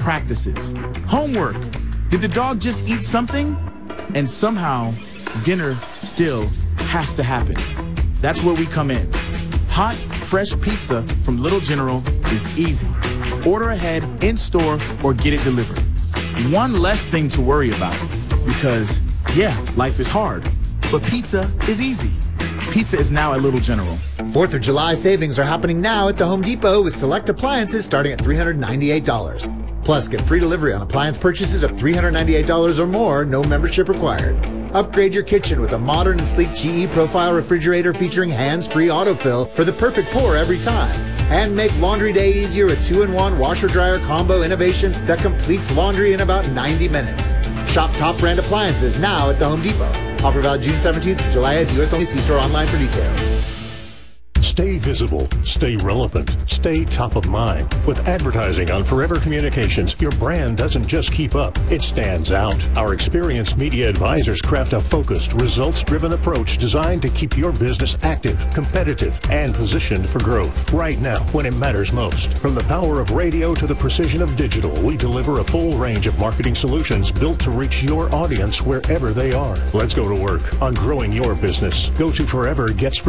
practices. Homework. Did the dog just eat something? And somehow, dinner still has to happen. That's where we come in. Hot, fresh pizza from Little General is easy. Order ahead, in-store, or get it delivered. One less thing to worry about. Because, yeah, life is hard. But pizza is easy. Pizza is now at Little General. 4th of July savings are happening now at the Home Depot with select appliances starting at $398. Plus, get free delivery on appliance purchases of $398 or more, no membership required. Upgrade your kitchen with a modern and sleek GE Profile refrigerator featuring hands-free autofill for the perfect pour every time. And make laundry day easier with 2-in-1 washer-dryer combo innovation that completes laundry in about 90 minutes. Shop top brand appliances now at the Home Depot. Offer valid June 17th to July at US only. See store online for details. Stay visible, stay relevant, stay top of mind. With advertising on Forever Communications, your brand doesn't just keep up, it stands out. Our experienced media advisors craft a focused, results-driven approach designed to keep your business active, competitive, and positioned for growth right now when it matters most. From the power of radio to the precision of digital, we deliver a full range of marketing solutions built to reach your audience wherever they are. Let's go to work on growing your business. Go to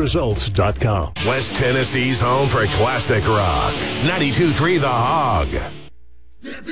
forevergetsresults.com. West Tennessee's home for classic rock. 92.3 The Hog.